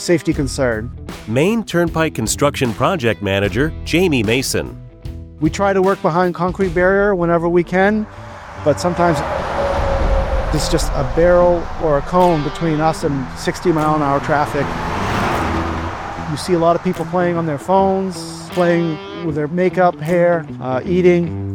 safety concern. Maine Turnpike Construction Project Manager Jamie Mason. We try to work behind concrete barrier whenever we can, but sometimes it's just a barrel or a cone between us and 60-mile-an-hour traffic. You see a lot of people playing on their phones, playing with their makeup, hair, eating.